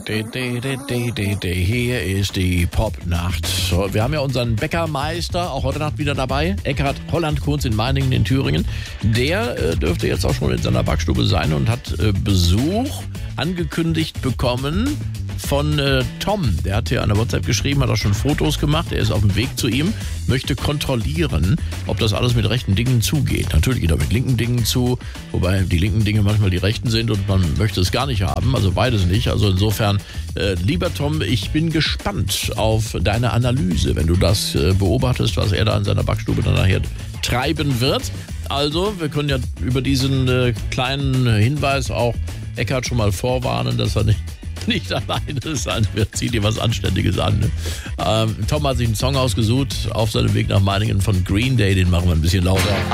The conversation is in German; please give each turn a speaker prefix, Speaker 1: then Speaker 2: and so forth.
Speaker 1: Hier ist die Popnacht. So, wir haben ja unseren Bäckermeister auch heute Nacht wieder dabei. Eckhard Holland-Kunz in Meiningen in Thüringen. Der dürfte jetzt auch schon in seiner Backstube sein und hat Besuch angekündigt bekommen von Tom. Der hat hier an der WhatsApp geschrieben, hat auch schon Fotos gemacht. Er ist auf dem Weg zu ihm, möchte kontrollieren, ob das alles mit rechten Dingen zugeht. Natürlich geht er mit linken Dingen zu, wobei die linken Dinge manchmal die rechten sind und man möchte es gar nicht haben, also beides nicht. Also insofern, lieber Tom, ich bin gespannt auf deine Analyse, wenn du das beobachtest, was er da in seiner Backstube dann nachher treiben wird. Also, wir können ja über diesen kleinen Hinweis auch Eckhard schon mal vorwarnen, dass er nicht alleine sein wird. Zieh dir was Anständiges an. Ne? Tom hat sich einen Song ausgesucht auf seinem Weg nach Meiningen von Green Day. Den machen wir ein bisschen lauter.